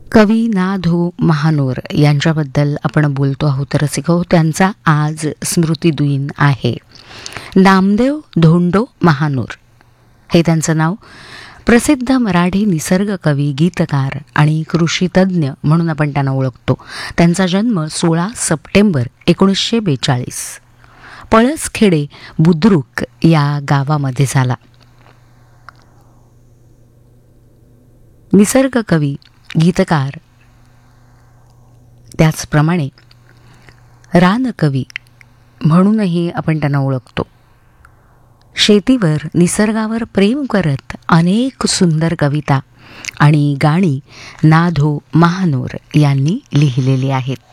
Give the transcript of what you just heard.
कवी ना.धो. महानोर यांच्याबद्दल आपण बोलतो आहोत रसिक हो. त्यांचा आज स्मृतिदिन आहे. नामदेव धोंडो महानोर हे त्यांचं नाव. प्रसिद्ध मराठी निसर्ग कवी, गीतकार आणि कृषीतज्ञ म्हणून आपण त्यांना ओळखतो. त्यांचा जन्म 16 सप्टेंबर 1942 पळसखेडे बुद्रुक या गावामध्ये झाला. निसर्ग कवी, गीतकार, त्याचप्रमाणे रानकवी म्हणूनही आपण त्यांना ओळखतो. शेतीवर, निसर्गावर प्रेम करत अनेक सुंदर कविता आणि गाणी ना.धो. महानोर यांनी लिहिलेली आहेत.